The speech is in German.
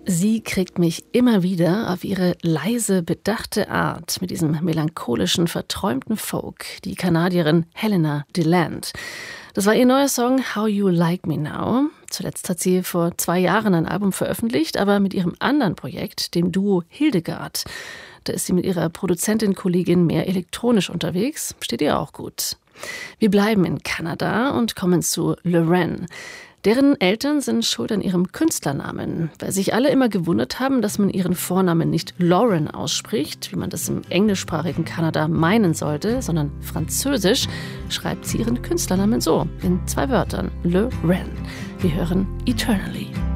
Sie kriegt mich immer wieder auf ihre leise, bedachte Art mit diesem melancholischen, verträumten Folk, die Kanadierin Helena DeLand. Das war ihr neuer Song How You Like Me Now. Zuletzt hat sie vor 2 Jahren ein Album veröffentlicht, aber mit ihrem anderen Projekt, dem Duo Hildegard. Da ist sie mit ihrer Produzentin-Kollegin mehr elektronisch unterwegs, steht ihr auch gut. Wir bleiben in Kanada und kommen zu Lorraine. Deren Eltern sind schuld an ihrem Künstlernamen, weil sich alle immer gewundert haben, dass man ihren Vornamen nicht Lauren ausspricht, wie man das im englischsprachigen Kanada meinen sollte, sondern französisch schreibt sie ihren Künstlernamen so, in 2 Wörtern, Lorraine. Wir hören Eternally.